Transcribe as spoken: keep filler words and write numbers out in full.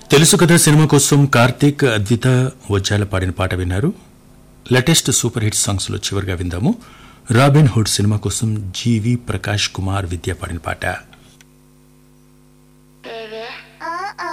తెలుసు కదా సినిమా కోసం కార్తీక్ అద్విత వజ్జాల పాడిన పాట విన్నారు. లేటెస్ట్ సూపర్ హిట్ సాంగ్స్ లో చివరిగా విందాము రాబిన్ హుడ్ సినిమా కోసం జీవి ప్రకాష్ కుమార్ విద్యా పాడిన పాట. Uh uh.